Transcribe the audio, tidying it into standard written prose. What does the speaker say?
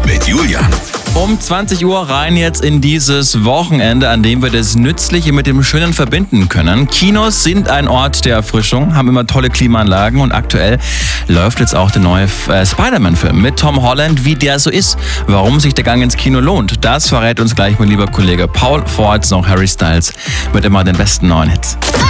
mit Julian. Um 20 Uhr rein jetzt in dieses Wochenende, an dem wir das Nützliche mit dem Schönen verbinden können. Kinos sind ein Ort der Erfrischung, haben immer tolle Klimaanlagen und aktuell läuft jetzt auch der neue Spider-Man-Film mit Tom Holland, wie der so ist. Warum sich der Gang ins Kino lohnt, das verrät uns gleich mein lieber Kollege Paul. Vorher noch Harry Styles mit immer den besten neuen Hits.